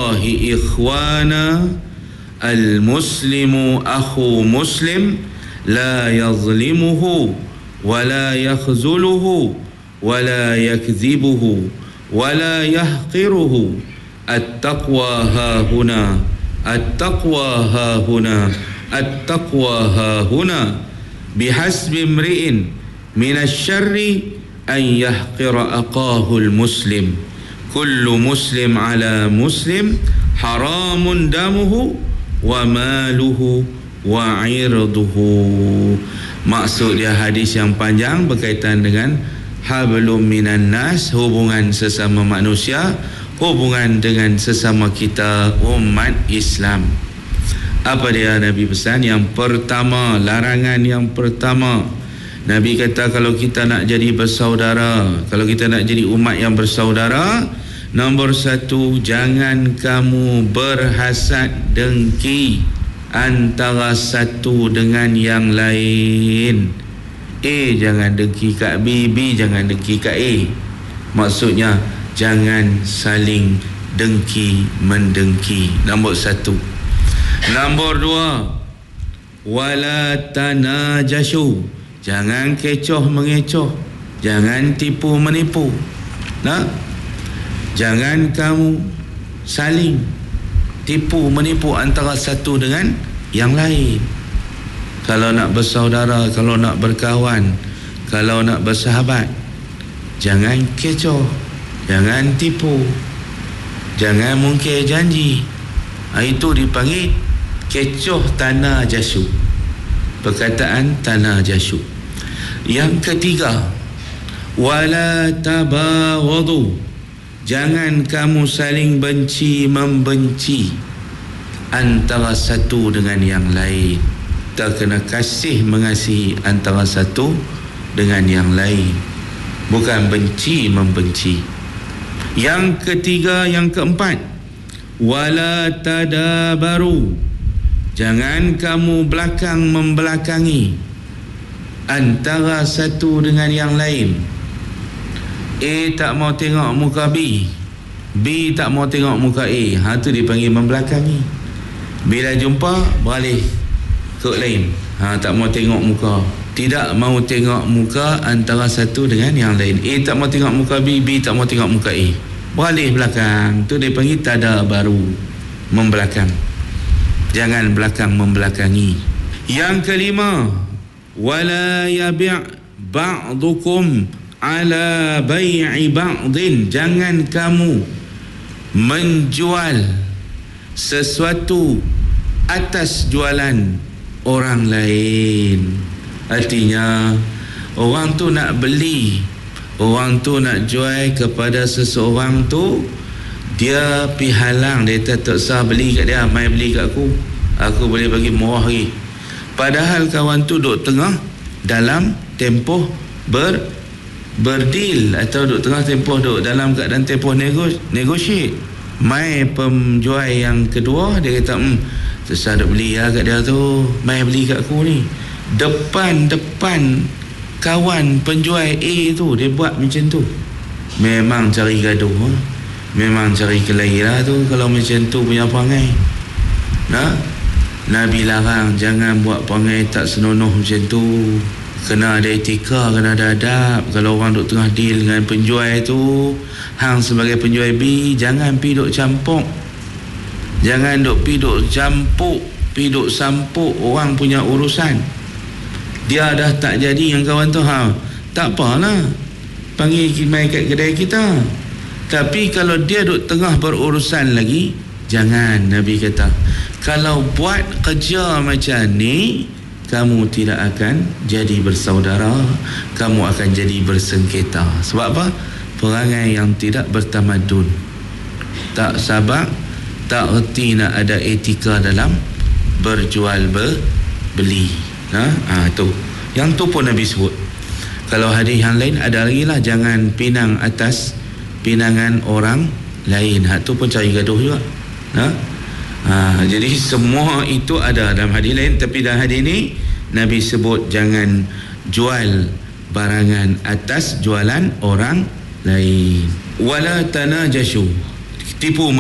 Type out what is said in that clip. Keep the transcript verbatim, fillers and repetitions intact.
Wallahi ikhwana, al-muslimu akhu muslim, la yazlimuhu wa la yakhzuluhu wa la yakzibuhu wa la yahqiruhu. At-taqwa hahuna, at-taqwa hahuna, at-taqwa hahuna. Bihasbi imri'in minasyarri an yahqira aqahu al-muslim. Kullu muslim ala muslim haramun damuhu wa maluhu wa irduhu. Maksud dia hadis yang panjang berkaitan dengan hablum minan nas, hubungan sesama manusia, hubungan dengan sesama kita umat Islam. Apa dia Nabi pesan? Yang pertama, larangan yang pertama, Nabi kata kalau kita nak jadi bersaudara, kalau kita nak jadi umat yang bersaudara, nombor satu, jangan kamu berhasad dengki antara satu dengan yang lain. A jangan dengki kat B, B jangan dengki kat A. Maksudnya jangan saling dengki mendengki. Nombor satu. Nombor dua, wala tanajashu, jangan kecoh mengecoh, jangan tipu menipu. Nah, jangan kamu saling tipu menipu antara satu dengan yang lain. Kalau nak bersaudara, kalau nak berkawan, kalau nak bersahabat, jangan kecoh, jangan tipu, jangan mungkir janji. Itu dipanggil kecoh tanah jasu, perkataan tanah jasu. Yang ketiga, wala tabaghadu, jangan kamu saling benci membenci antara satu dengan yang lain. Kita kena kasih mengasihi antara satu dengan yang lain, bukan benci membenci. Yang ketiga, yang keempat, wala tadabaru, jangan kamu belakang membelakangi antara satu dengan yang lain. A tak mau tengok muka B, B tak mau tengok muka A. Ha, tu dipanggil membelakangi. Bila jumpa, beralih ke lain. Ha, tak mau tengok muka, tidak mau tengok muka antara satu dengan yang lain. A tak mau tengok muka B, B tak mau tengok muka A, beralih belakang. Tu dipanggil tadabaru, membelakang. Jangan belakang membelakangi. Yang kelima, wala yabi' ba'dukum ala bai'i ba'din, jangan kamu menjual sesuatu atas jualan orang lain. Artinya orang tu nak beli, orang tu nak jual kepada seseorang tu, dia pi halang, dia tak sah beli kat dia, mai beli kat aku, aku boleh bagi murah lagi. Padahal kawan tu duduk tengah dalam tempoh ber berdil, atau duduk tengah tempoh duduk dalam keadaan tempoh negos, negotiate. Mai penjual yang kedua, dia kata hmm, sesah duk beli lah kat dia tu, mai beli kat aku ni. Depan-depan kawan penjual A tu dia buat macam tu. Memang cari gaduh, ha? Memang cari kelahi lah tu kalau macam tu punya perangai. Nah, Nabi larang jangan buat perangai tak senonoh macam tu. Kena ada etika, kena ada adab. Kalau orang duk tengah deal dengan penjual tu, hang sebagai penjual B, jangan pi duk campur, jangan duk pi duk campur, pi duk sampuk orang punya urusan. Dia dah tak jadi dengan kawan tu, ha, tak apalah, panggil mai kat kedai kita. Tapi kalau dia duk tengah berurusan lagi, jangan. Nabi kata kalau buat kerja macam ni, kamu tidak akan jadi bersaudara, kamu akan jadi bersengketa. Sebab apa? Perangai yang tidak bertamadun, tak sabar, tak erti nak ada etika dalam berjual beli. Ha, ha tu. Yang tu pun Nabi sebut. Kalau hadis yang lain ada lagi lah, jangan pinang atas pinangan orang lain. Ha tu pun cari gaduh juga. Ha? Ha, jadi semua itu ada dalam hadis lain, tapi dalam hadis ini Nabi sebut jangan jual barangan atas jualan orang lain. Wala tanajashu, tipu